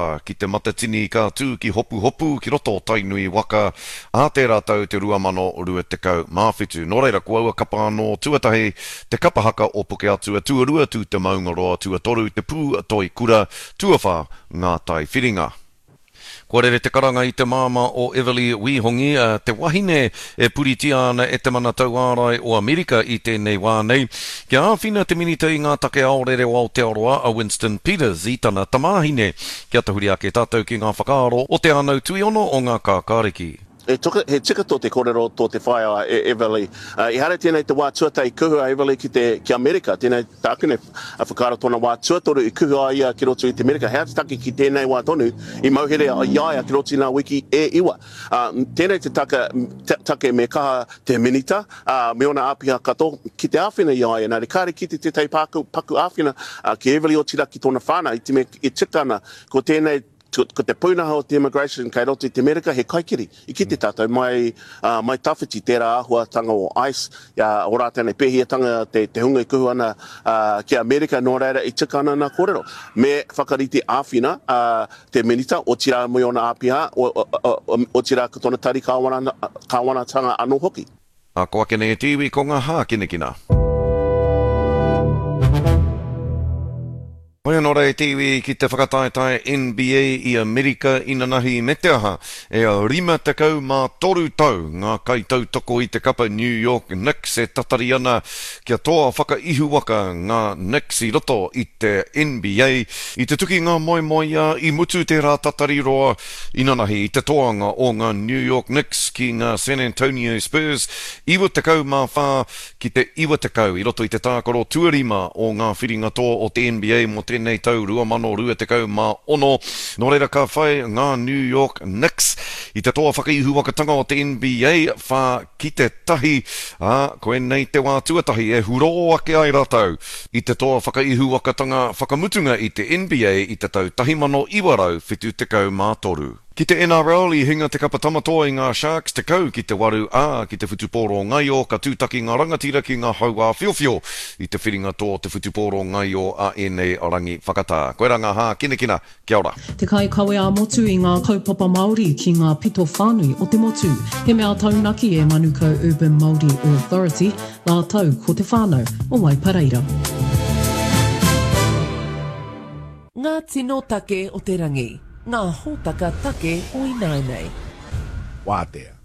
Ki te matatini ka tū ki hopu ki roto tainui waka a te rātau te 2020 mawhitu. Nō reira kua ua kapa anō tuatahi te kapahaka o puke atua tuarua tū te maungaroa tuatoru te pū toi kura tuawha ngā tai whiringa. Kua rere te karanga i te māma o Everly Wihongi, te wahine e puriti ana e te mana tau ārai o Amerika i tēnei wānei. Kia āwhina te minita i ngā take ao rere o Aotearoa a Winston Peters i tana tamāhine. Kia tahuri ake tātou ki ngā whakaaro o te anau tuiono o ngā kākāriki. He tika tō te kōrero tō te whae a Everly. I hara tēnei te wā tuata i kuhu a Everly ki Amerika. Tēnei tākune a whakaaro tōna wā tuatoru i kuhu a ia ki roto i te Amerika. Hea te taki ki tēnei wā tonu i mauhere a iaia ki roto i nā wiki e iwa. Tēnei te take me kaha te minita, me ona āpiha kato ki te āwhina iaia. Nā rekare ki te tei paku āwhina ki Everly o tira ki tōna whāna i te me i tikana ko tēnei ko te pūnaha o te immigration kai roto i te Amerika, he kaikiri. I ki te tātou, mai tawhiti tērā āhua tanga o ICE, o rā tēnei pēhiatanga te hunga i kuhu ana ki Amerika, nō reira i tika ana nā kōrero. Me whakariti āwhina, te minita, o tira mai ona āpiha, o tira ka tōna tari kāwanatanga anō hoki. A koa kene e tiwi ko ngā hā kinekina. Hoi anō rei tiwi ki te whakataetai NBA i Amerika ina nahi me te aha e a 53 tau ngā kaitau toko i te kapa New York Knicks e tatari ana kia toa whakaihu waka ngā Knicks i roto i te NBA i te tuki ngā moimoia i mutu te rā tatari roa ina nahi i te toanga o ngā New York Knicks ki ngā San Antonio Spurs 20 mā whā ki te 20 i roto i te tākaro tuarima o ngā whiringa toa o te NBA mo tēnei tau 2021 mā ono. Nō reira ka whai ngā New York Knicks i te toa whakaihu wakatanga o te NBA whā ki te tahi koe nei te wā tuatahi e huro ake ai rātau i te toa whakaihu wakatanga whakamutunga i te NBA i te tau 1973 mā toru. Ki te NRL i hinga te kapa tamatoa i ngā Sharks te kau ki te waru ki te whutuporo ngaio ka tūtaki ngā rangatira ki ngā hau whiowhio i te whiringa tō te whutuporo ngaio a enei arangi whakatā. Koe ranga hā kinekina, kia ora. Te kai kawe a motu i ngā kaupapa Māori ki ngā pito whānui o te motu. He mea taunaki e Manukau Urban Māori Authority, nā tau ko te whānau o Waipareira. Ngā tino take o te rangi. Ngā hōtaka take o Inainei. Wātea.